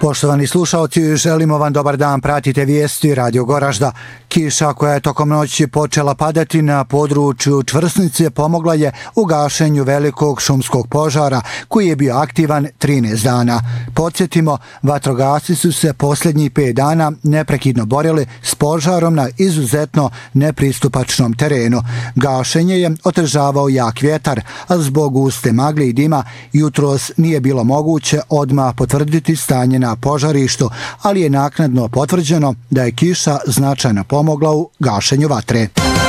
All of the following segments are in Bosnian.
Poštovani slušalci, želimo vam dobar dan, pratite vijesti Radio Goražda. Kiša koja je tokom noći počela padati na području Čvrsnice pomogla je u gašenju velikog šumskog požara koji je bio aktivan 13 dana. Podsjetimo, vatrogasci su se posljednjih 5 dana neprekidno borili s požarom na izuzetno nepristupačnom terenu. Gašenje je otežavao jak vjetar, a zbog guste magle i dima jutros nije bilo moguće odmah potvrditi stanje na požarištu, ali je naknadno potvrđeno da je kiša značajno pomogla u gašenju vatre.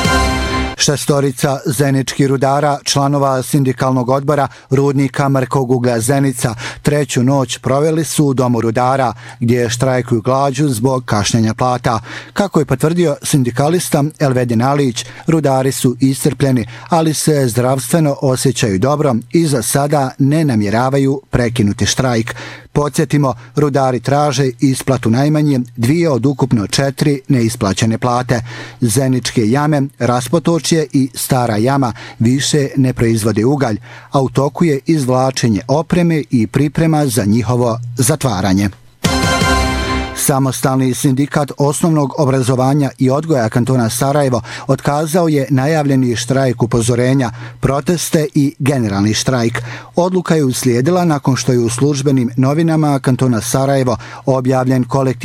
6 zeničkih rudara, članova sindikalnog odbora rudnika Mrkog uglja Zenica, 3. noć proveli su u domu rudara, gdje štrajkuju glađu zbog kašnjenja plata. Kako je potvrdio sindikalista Elvedin Alić, rudari su iscrpljeni, ali se zdravstveno osjećaju dobro i za sada ne namjeravaju prekinuti štrajk. Podsjetimo, rudari traže isplatu najmanje 2 od ukupno 4 neisplaćene plate. Zeničke jame, Raspotočje i Stara jama više ne proizvode ugalj, a u toku je izvlačenje opreme i priprema za njihovo zatvaranje. Samostalni sindikat osnovnog obrazovanja i odgoja kantona Sarajevo otkazao je najavljeni štrajk upozorenja, proteste i generalni štrajk. Odluka je uslijedila nakon što je u službenim novinama kantona Sarajevo objavljen kolektivni